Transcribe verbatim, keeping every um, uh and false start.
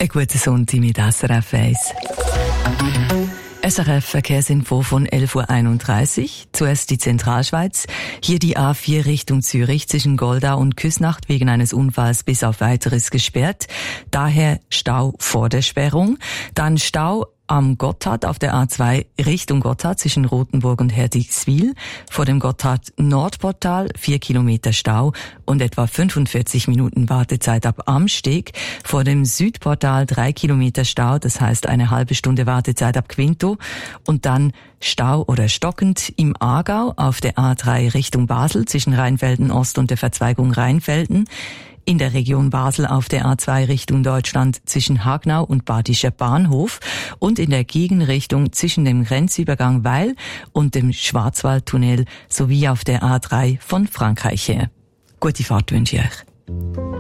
Ein guter Sonntag mit S R F eins. S R F Verkehrsinfo von elf Uhr einunddreißig. Zuerst die Zentralschweiz. Hier die A vier Richtung Zürich zwischen Goldau und Küsnacht wegen eines Unfalls bis auf Weiteres gesperrt. Daher Stau vor der Sperrung. Dann Stau am Gotthard auf der A zwei Richtung Gotthard zwischen Rothenburg und Herdigswil. Vor dem Gotthard Nordportal vier Kilometer Stau und etwa fünfundvierzig Minuten Wartezeit ab Amsteg. Vor dem Südportal drei Kilometer Stau, das heißt eine halbe Stunde Wartezeit ab Quinto. Und dann Stau oder stockend im Aargau auf der A drei Richtung Basel zwischen Rheinfelden Ost und der Verzweigung Rheinfelden. In der Region Basel auf der A zwei Richtung Deutschland zwischen Hagnau und Badischer Bahnhof und in der Gegenrichtung zwischen dem Grenzübergang Weil und dem Schwarzwaldtunnel sowie auf der A drei von Frankreich her. Gute Fahrt wünsche ich euch.